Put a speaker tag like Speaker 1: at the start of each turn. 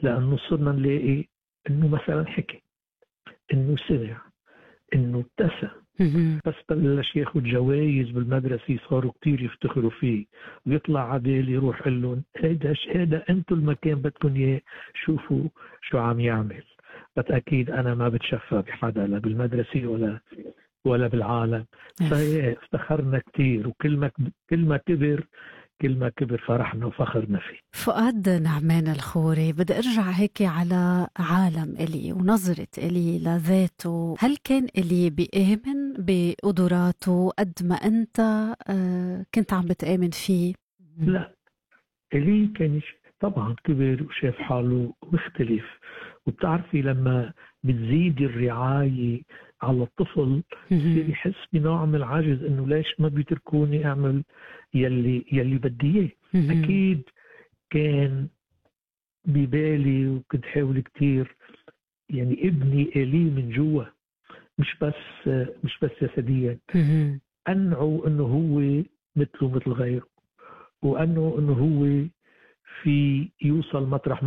Speaker 1: لأنه صرنا نلاقي إنه مثلا حكي، إنه سمع، إنه ابتسم.
Speaker 2: مهم.
Speaker 1: بس بلش ياخد جوائز بالمدرسة صاروا كتير يفتخروا فيه، ويطلع عدل يروح يقول لهم هيدا انتوا المكان بدكم اياه، شوفوا شو عم يعمل. بس اكيد انا ما بتشفى بحدا لا بالمدرسة ولا بالعالم.
Speaker 2: أف.
Speaker 1: فهي افتخرنا كتير، كل ما كبر فرحنا وفخرنا فيه.
Speaker 2: فؤاد نعمان الخوري، بدي أرجع هيك على عالم إلي ونظرة إلي لذاته. هل كان إلي بيآمن بقدراته قد ما أنت كنت عم بتآمن فيه؟
Speaker 1: لا، إلي كان طبعا كبر وشاف حاله مختلف. وبتعرفي لما بتزيد الرعاية على الطفل بصير
Speaker 2: مهم.
Speaker 1: يحس بنوع من العجز، انه ليش ما بيتركوني اعمل يلي بدي اياه.
Speaker 2: مهم.
Speaker 1: اكيد كان ببالي وكنت حاول كتير يعني ابني إلي من جوا، مش بس جسديا،
Speaker 2: مهم.
Speaker 1: انعوا انه هو مثله مثل غيره، وانه هو في يوصل مطرح